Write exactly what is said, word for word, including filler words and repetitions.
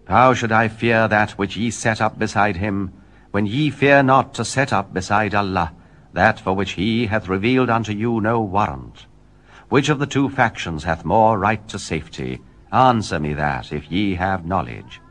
How should I fear that which ye set up beside him, when ye fear not to set up beside Allah that for which he hath revealed unto you no warrant? Which of the two factions hath more right to safety? Answer me that, if ye have knowledge.